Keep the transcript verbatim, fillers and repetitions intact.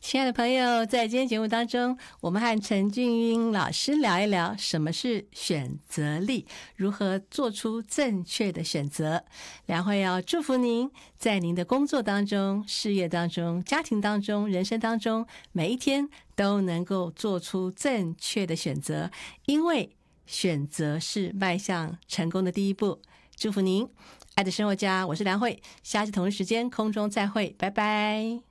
亲爱的朋友，在今天节目当中，我们和陈俊英老师聊一聊什么是选择力，如何做出正确的选择。两会要祝福您，在您的工作当中、事业当中、家庭当中、人生当中，每一天都能够做出正确的选择，因为选择是迈向成功的第一步。祝福您，爱的生活家，我是梁慧，下期同一时间空中再会，拜拜。